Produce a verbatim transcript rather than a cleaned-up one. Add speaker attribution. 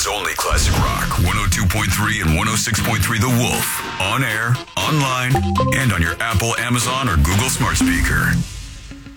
Speaker 1: Oregon's only classic rock, one oh two point three and one oh six point three The Wolf. On air, online, and on your Apple, Amazon, or Google smart speaker.